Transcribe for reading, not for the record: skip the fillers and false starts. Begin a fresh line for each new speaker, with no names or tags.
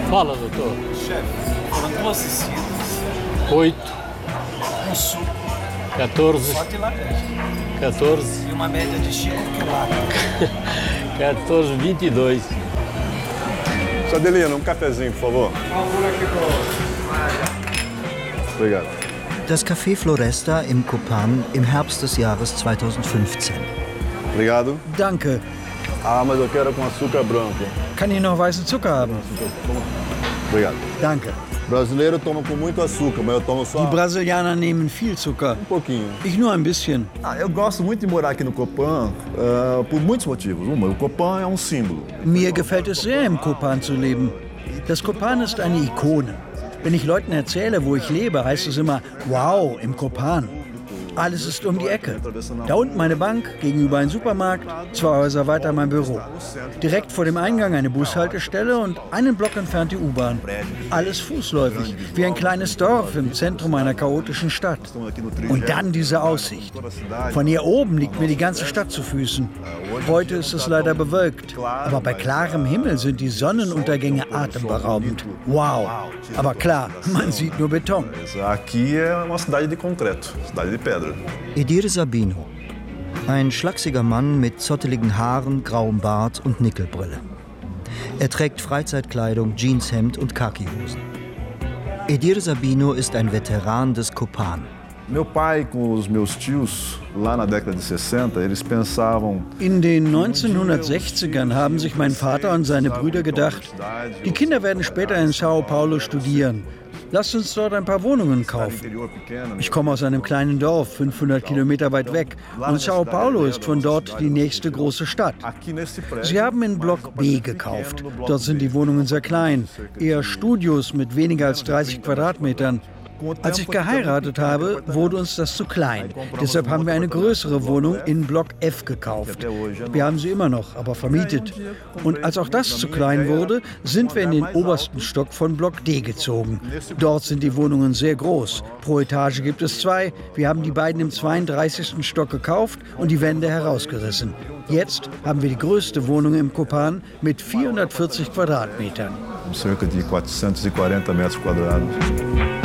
Fala, doutor.
Chefe, foram 2 Sicidas.
8,
Um suco,
14,
só de laranja.
14,
E uma média de Chico quilado.
14, 22.
Sua Adelina, um cafezinho, por favor. Obrigado.
Das Café Floresta im Copan im Herbst des Jahres 2015.
Obrigado.
Danke.
Ah, mas eu quero com açúcar branco.
Kann ich noch weißen Zucker haben?
Obrigado.
Danke.
Brasileiro toma com muito açúcar, mas eu tomo só
Die Brasilianer nehmen viel Zucker.
pouquinho.
Ich nur ein bisschen.
Eu gosto muito de morar aqui no Copan por muitos motivos. O Copan é símbolo.
Mir gefällt es sehr, im Copan zu leben. Das Copan ist eine Ikone. Wenn ich Leuten erzähle, wo ich lebe, heißt es immer, wow, im Copan. Alles ist um die Ecke. Da unten meine Bank, gegenüber ein Supermarkt, 2 Häuser weiter mein Büro. Direkt vor dem Eingang eine Bushaltestelle und einen Block entfernt die U-Bahn. Alles fußläufig, wie ein kleines Dorf im Zentrum einer chaotischen Stadt. Und dann diese Aussicht. Von hier oben liegt mir die ganze Stadt zu Füßen. Heute ist es leider bewölkt, aber bei klarem Himmel sind die Sonnenuntergänge atemberaubend. Wow, aber klar, man sieht nur Beton.
Aqui é uma cidade de concreto, cidade de pedra.
Edir Sabino. Ein schlachsiger Mann mit zotteligen Haaren, grauem Bart und Nickelbrille. Er trägt Freizeitkleidung, Jeanshemd und Khakihosen. Edir Sabino ist ein Veteran des Copan.
Meu pai com os meus tios, lá na década de 60, eles pensavam...
In den 1960ern haben sich mein Vater und seine Brüder gedacht, die Kinder werden später in Sao Paulo studieren. Lasst uns dort ein paar Wohnungen kaufen. Ich komme aus einem kleinen Dorf, 500 Kilometer weit weg. Und Sao Paulo ist von dort die nächste große Stadt. Sie haben in Block B gekauft. Dort sind die Wohnungen sehr klein, eher Studios mit weniger als 30 Quadratmetern. Als ich geheiratet habe, wurde uns das zu klein. Deshalb haben wir eine größere Wohnung in Block F gekauft. Wir haben sie immer noch, aber vermietet. Und als auch das zu klein wurde, sind wir in den obersten Stock von Block D gezogen. Dort sind die Wohnungen sehr groß. Pro Etage gibt es 2. Wir haben die beiden im 32. Stock gekauft und die Wände herausgerissen. Jetzt haben wir die größte Wohnung im Copan mit 440 Quadratmetern.
Cerca de 440 metros quadrados.